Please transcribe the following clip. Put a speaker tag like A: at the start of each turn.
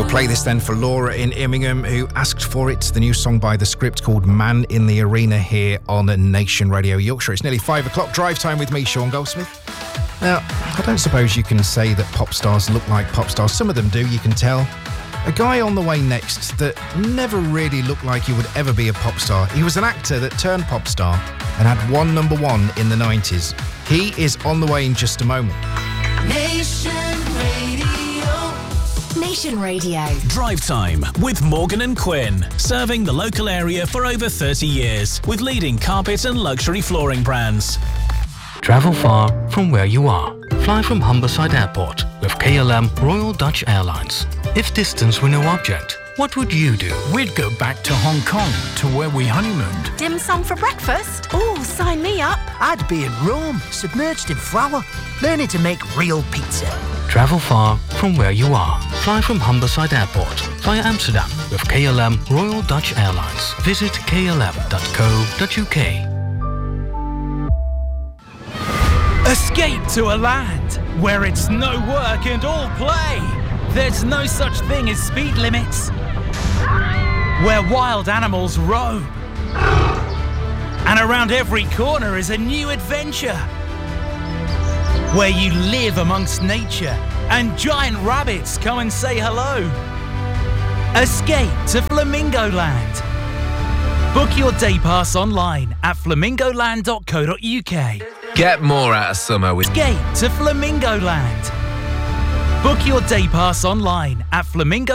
A: Play this then for Laura in Immingham, who asked for it. The new song by The Script called Man in the Arena here on Nation Radio Yorkshire. It's nearly 5 o'clock. Drive time with me, Sean Goldsmith. Now, I don't suppose you can say that pop stars look like pop stars. Some of them do, you can tell. A guy on the way next that never really looked like he would ever be a pop star. He was an actor that turned pop star and had one number one in the 90s. He is on the way in just a moment.
B: Nation Radio.
C: Drive time with Morgan and Quinn. Serving the local area for over 30 years with leading carpet and luxury flooring brands.
D: Travel far from where you are. Fly from Humberside Airport with KLM Royal Dutch Airlines. If distance were no object, what would you do?
E: We'd go back to Hong Kong, to where we honeymooned.
F: Dim sum for breakfast? Oh, sign me up.
G: I'd be in Rome, submerged in flour, learning to make real pizza.
D: Travel far from where you are. Fly from Humberside Airport via Amsterdam with KLM Royal Dutch Airlines. Visit klm.co.uk.
E: Escape to a land where it's no work and all play. There's no such thing as speed limits. Where wild animals roam. And around every corner is a new adventure. Where you live amongst nature and giant rabbits come and say hello. Escape to Flamingo Land. Book your day pass online at flamingoland.co.uk.
H: Get more out of summer with
E: Escape to Flamingo Land. Book your day pass online at Flamingo